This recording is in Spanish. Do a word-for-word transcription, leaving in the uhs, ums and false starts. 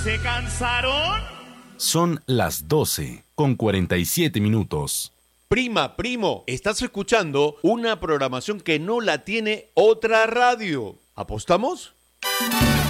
¿Se cansaron? Son las doce con cuarenta y siete minutos. Prima, primo, estás escuchando una programación que no la tiene otra radio. ¿Apostamos?